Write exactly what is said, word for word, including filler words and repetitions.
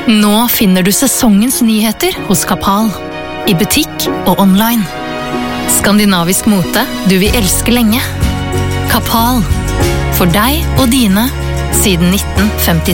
Nå finner du sesongens nyheter hos Kapal, i butikk og online. Skandinavisk mote du vil elske lenge. Kapal, for deg og dine, siden nitten femtitre.